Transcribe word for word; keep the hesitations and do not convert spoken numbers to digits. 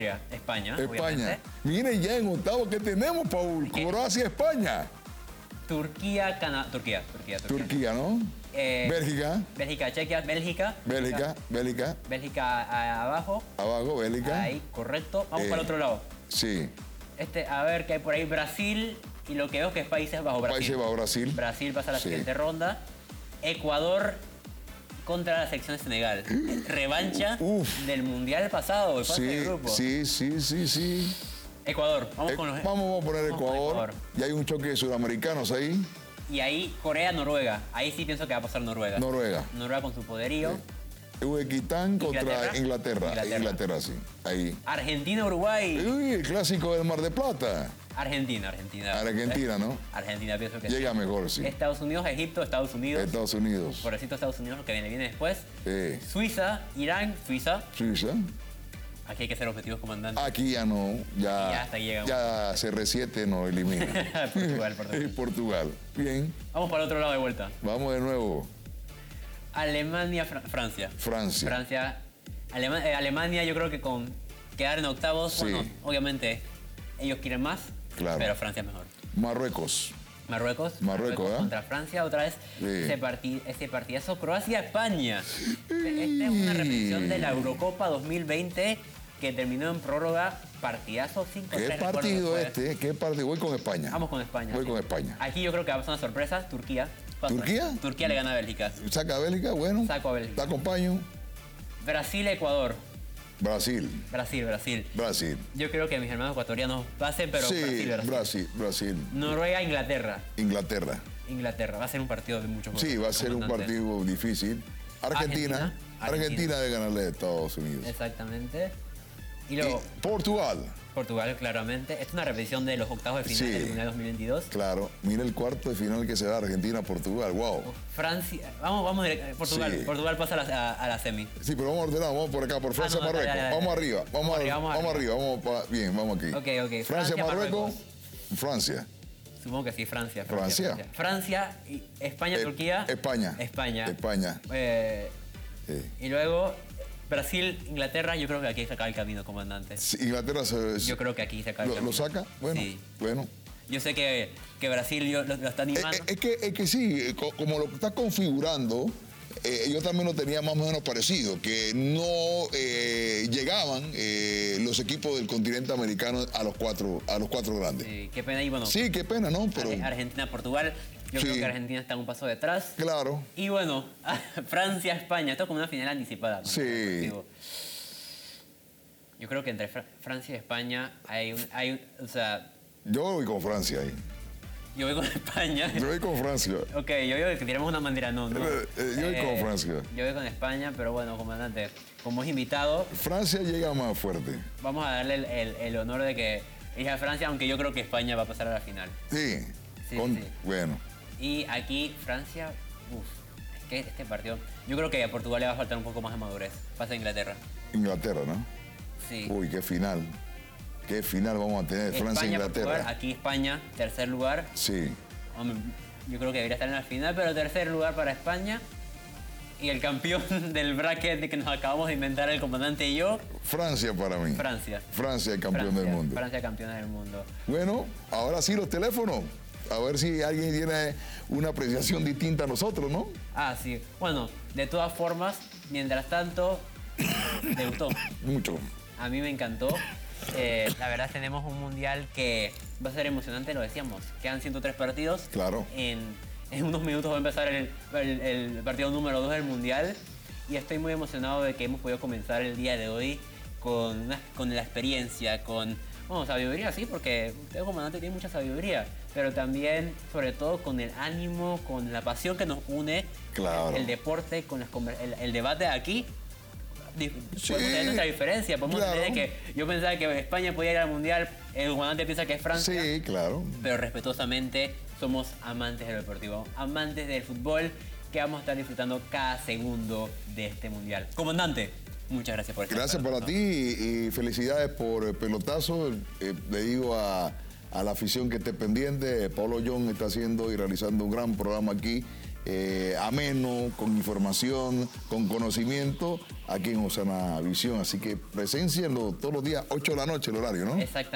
España, España. obviamente. Miren ya en octavo que tenemos, Paul. ¿Qué? Croacia, España. Turquía, Canadá. Turquía, Turquía, Turquía. Turquía, ¿no? Eh, Bélgica. Bélgica, Chequia, Bélgica. Bélgica, Bélgica. Bélgica a- abajo. Abajo, Bélgica. Ahí, correcto. Vamos Eh, para el otro lado. Sí. Este, a ver qué hay por ahí. Brasil. Y lo que veo que es Países Bajos. Brasil. Países Bajos, Brasil. Brasil pasa a la Sí. siguiente ronda. Ecuador contra la selección de Senegal. Revancha Uf. del Mundial pasado, el fase de Sí, grupo. sí, sí, sí, sí. Ecuador. Vamos Eh, con los... vamos a poner vamos con Ecuador. Ecuador. Ya hay un choque de sudamericanos ahí. Y ahí Corea-Noruega. Ahí sí pienso que va a pasar Noruega. Noruega. Noruega con su poderío. Uzbekistán contra Inglaterra. Inglaterra. Inglaterra. Inglaterra, sí. Ahí. Argentina-Uruguay. Uy, el clásico del Mar de Plata. Argentina, Argentina. Argentina, ¿no? Argentina pienso que Llega sí. mejor, sí. Estados Unidos, Egipto, Estados Unidos. Estados Unidos. Pobrecito Estados Unidos, lo que viene, viene después. Eh, Suiza, Irán, Suiza. Suiza. Aquí hay que ser objetivos, comandante. Aquí ya no. Ya, Ya hasta ahí llegamos. ya C R siete nos elimina. Portugal, Portugal. Eh, Portugal. Bien. Vamos para el otro lado de vuelta. Vamos de nuevo. Alemania, Fra- Francia. Francia. Francia. Alema- eh, Alemania, yo creo que con quedar en octavos, Sí. bueno, obviamente ellos quieren más, Claro. pero Francia es mejor. Marruecos. Marruecos. Marruecos, ¿eh? contra Francia, otra vez. Sí. Ese, parti- ese partidazo. Croacia-España. Esta es una repetición de la Eurocopa dos mil veinte que terminó en prórroga. Partidazo cinco tres. ¿Qué recuerdo partido que fue. este? ¿Qué partido? Voy con España. Vamos con España. Voy sí. con España. Aquí yo creo que va a pasar una sorpresa. Turquía. Pasa. ¿Turquía? Turquía le gana a Bélgica. Saca a Bélgica, bueno. Saco a Bélgica. Te acompaño. Brasil-Ecuador. Brasil. Brasil, Brasil. Brasil. Yo creo que mis hermanos ecuatorianos pasen, pero sí, Brasil, Brasil. Brasil, Brasil. Noruega-Inglaterra. Inglaterra. Inglaterra. Va a ser un partido de muchos goles. Sí, va a ser un comandante. partido difícil. Argentina. Argentina. Argentina debe ganarle a Estados Unidos. Exactamente. Y Y luego Portugal. Portugal, claramente. Esta es una repetición de los octavos de final Sí. del Mundial dos mil veintidós. Claro. Mira el cuarto de final que se da Argentina-Portugal. Wow. Francia. Vamos, vamos direct- Portugal. Sí. Portugal pasa a la, a- a la semi. Sí, pero vamos ordenado, vamos por acá, por Francia, no, dale, Marruecos. dale, dale. Vamos arriba, vamos, Vamos arriba, arriba, vamos vamos arriba, vamos pa- bien, vamos aquí. Ok, ok. Francia, Francia, Marruecos, Marruecos. Francia. Supongo que sí, Francia. Francia. Francia, Francia y España, Eh, Turquía. España. España. España. Eh, Sí. y luego Brasil, Inglaterra. Yo creo que aquí se acaba el camino, comandante. Sí, Inglaterra se, Yo creo que aquí se acaba el lo, camino. lo saca. Bueno, Sí. bueno. Yo sé que, que Brasil yo- lo, lo está Eh, animando. eh, Es, que, es que sí, eh, co- como lo está configurando, eh, yo también lo tenía más o menos parecido, que no eh, llegaban eh, los equipos del continente americano a los cuatro, a los cuatro grandes. Sí, qué pena. Y bueno, Sí, qué pena, ¿no? Pero Ar- Argentina, Portugal. Yo Sí. creo que Argentina está un paso detrás. claro, Y bueno, Francia, España. Esto es como una final anticipada. ¿no? Sí. Digo, yo creo que entre Fra- Francia y España hay un, hay un- o sea, yo voy con Francia ahí. yo voy con España. Yo voy con Francia. Ok, yo digo que tiramos una bandera, no, no. Eh, eh, yo voy con Francia. Yo voy con España, pero bueno, comandante, como es invitado, Francia llega más fuerte. vamos a darle el, el- el honor de que elija Francia, aunque yo creo que España va a pasar a la final. Sí. Sí, con- sí. Bueno, Y aquí Francia, uff, es que este partido, yo creo que a Portugal le va a faltar un poco más de madurez. Pasa a Inglaterra. Inglaterra, ¿no? Sí. Uy, qué final. Qué final vamos a tener, España, Francia-Inglaterra. Portugal, aquí España, tercer lugar. Sí. Hombre, yo creo que debería estar en la final, pero tercer lugar para España. Y el campeón del bracket de que nos acabamos de inventar el comandante y yo, Francia para mí. Francia. Francia, el campeón Francia, del mundo. Francia campeona del mundo. Bueno, ahora sí los teléfonos. A ver si alguien tiene una apreciación distinta a nosotros, ¿no? Ah, sí. Bueno, de todas formas, mientras tanto, me gustó. Mucho. A mí me encantó. Eh, la verdad tenemos un mundial que va a ser emocionante, lo decíamos. Quedan ciento tres partidos. Claro. En, en unos minutos va a empezar el, el- el partido número dos del mundial. Y estoy muy emocionado de que hemos podido comenzar el día de hoy con, una- con la experiencia, con bueno, sabiduría, sí, porque usted, comandante, tiene mucha sabiduría. Pero también, sobre todo, con el ánimo, con la pasión que nos une. Claro. El deporte, con las conver- el, el debate aquí. Dif- Sí, podemos tener nuestra diferencia, podemos claro. tener que yo pensaba que España podía ir al mundial, el comandante piensa que es Francia, Sí, claro. pero respetuosamente somos amantes del deportivo, amantes del fútbol, que vamos a estar disfrutando cada segundo de este mundial. Comandante, muchas gracias por estar Gracias con para ti nosotros. y, y felicidades por el pelotazo. Eh, le digo a, a la afición que esté pendiente, Pablo John está haciendo y realizando un gran programa aquí eh, ameno, con información, con conocimiento, aquí en Osana Visión. Así que presencia todos los días, ocho de la noche el horario, ¿no? Exactamente.